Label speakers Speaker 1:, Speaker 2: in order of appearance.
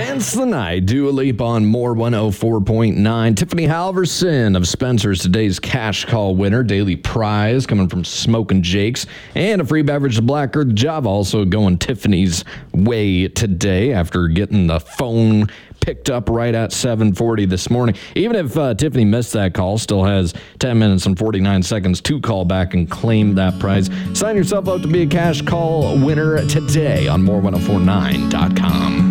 Speaker 1: Dance the Night, Dua Lipa on More 104.9. Tiffany Halverson of Spencer's today's cash call winner. Daily prize coming from Smokin' Jake's. And a free beverage to Black Earth Java also going Tiffany's way today after getting the phone picked up right at 7:40 this morning. Even if Tiffany missed that call, still has 10 minutes and 49 seconds to call back and claim that prize. Sign yourself up to be a cash call winner today on more1049.com.